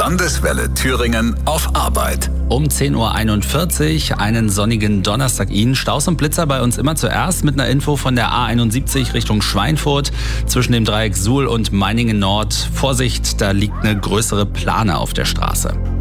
Landeswelle Thüringen auf Arbeit. Um 10.41 Uhr, einen sonnigen Donnerstag Ihnen. Staus und Blitzer bei uns immer zuerst mit einer Info von der A71 Richtung Schweinfurt. Zwischen dem Dreieck Suhl und Meiningen Nord. Vorsicht, da liegt eine größere Plane auf der Straße.